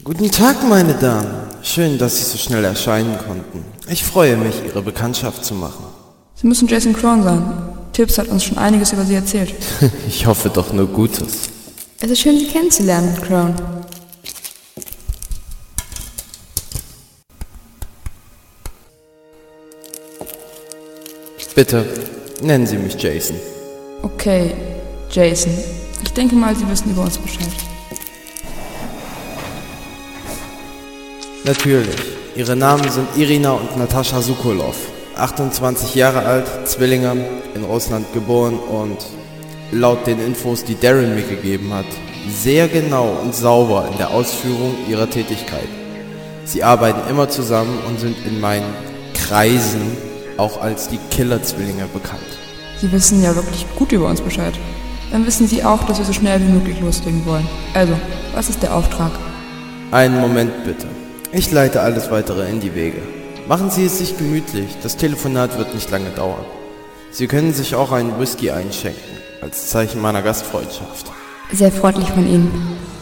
Guten Tag, meine Damen. Schön, dass Sie so schnell erscheinen konnten. Ich freue mich, Ihre Bekanntschaft zu machen. Sie müssen Jason Crown sein. Tibbs hat uns schon einiges über Sie erzählt. Ich hoffe doch nur Gutes. Es ist schön, Sie kennenzulernen, Crown. Bitte, nennen Sie mich Jason. Okay, Jason. Ich denke mal, Sie wissen über uns Bescheid. Natürlich. Ihre Namen sind Irina und Natascha Sokolov. 28 Jahre alt, Zwillinge, in Russland geboren und laut den Infos, die Darren mir gegeben hat, sehr genau und sauber in der Ausführung ihrer Tätigkeit. Sie arbeiten immer zusammen und sind in meinen Kreisen auch als die Killer-Zwillinge bekannt. Sie wissen ja wirklich gut über uns Bescheid. Dann wissen Sie auch, dass wir so schnell wie möglich loslegen wollen. Also, was ist der Auftrag? Einen Moment bitte. Ich leite alles weitere in die Wege. Machen Sie es sich gemütlich, das Telefonat wird nicht lange dauern. Sie können sich auch einen Whisky einschenken, als Zeichen meiner Gastfreundschaft. Sehr freundlich von Ihnen.